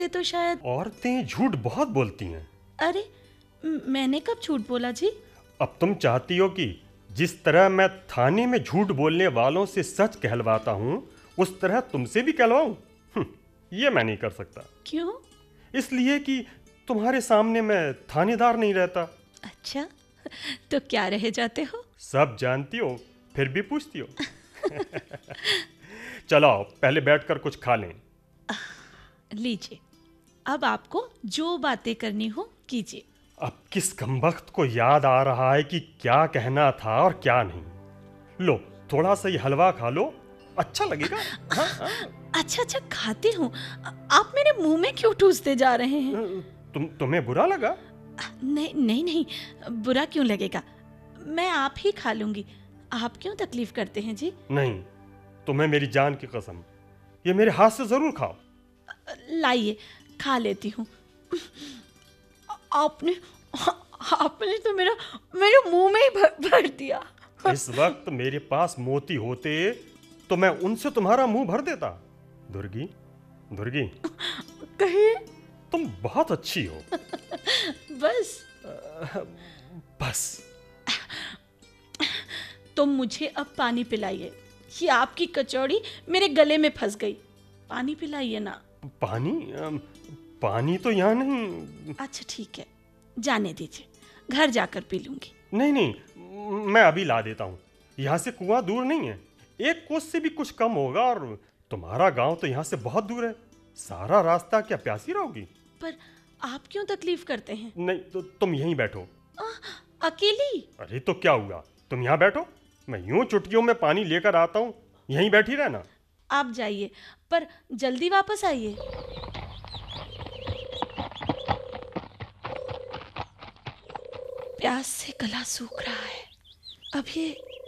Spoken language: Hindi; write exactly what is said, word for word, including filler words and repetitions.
ये तो शायद। औरतें झूठ बहुत बोलती हैं। अरे म- मैंने कब झूठ बोला जी? अब तुम चाहती हो कि जिस तरह मैं थाने में झूठ बोलने वालों से सच कहलवाता हूँ उस तरह तुमसे भी कहलवाऊं? हम्म, ये मैं नहीं कर सकता। क्यों? इसलिए कि तुम्हारे सामने मैं थानेदार नहीं रहता। अच्छा, तो क्या रह जाते हो? सब जानती हो फिर भी पूछती हो। चलो आओ, पहले बैठकर कुछ खा लें। लीजिए, अब आपको जो बातें करनी हो कीजिए। अब किस कमबख्त को याद आ रहा है कि क्या कहना था और क्या नहीं। लो, थोड़ा सा ये हलवा खा लो, अच्छा लगेगा। हाँ, हाँ। अच्छा अच्छा, खाती हूँ। आ- आप मेरे मुंह में क्यों ठूसते जा रहे हैं? तुम तुम्हें बुरा लगा? नहीं नहीं नहीं, बुरा क्यों लगेगा? मैं आप ही खा लूंगी। आप क्यों तकलीफ करते हैं जी? नहीं, तुम्हें मेरी जान की कसम, ये मेरे हाथ से जरूर खाओ। लाइए, खा लेती हूँ। आपने आपने तो मेरा मेरे मुंह में ही भर, भर दिया। इस वक्त मेरे पास मोती होते तो मैं उनसे तुम्हारा मुंह भर देता। दुर्गी, दुर्गी, कहिए। तुम बहुत अच्छी हो। बस बस। तो मुझे अब पानी पिलाइए। ये आपकी कचौड़ी मेरे गले में फंस गई। पानी पिलाइए ना। पानी? अम, पानी तो यहाँ नहीं। अच्छा ठीक है, जाने दीजिए, घर जाकर पी लूंगी। नहीं नहीं, मैं अभी ला देता हूँ। यहाँ से कुआं दूर नहीं है, एक कोस से भी कुछ कम होगा, और तुम्हारा गांव तो यहाँ से बहुत दूर है। सारा रास्ता क्या प्यासी रहोगी? पर आप क्यों तकलीफ करते हैं? नहीं तो तुम यहीं बैठो। आ, अकेली? अरे तो क्या हुआ, तुम यहाँ बैठो, मैं यूं चुटकियों में पानी लेकर आता हूँ, यहीं बैठी रहना। आप जाइए, पर जल्दी वापस आइए। प्यास से गला सूख रहा है। अब ये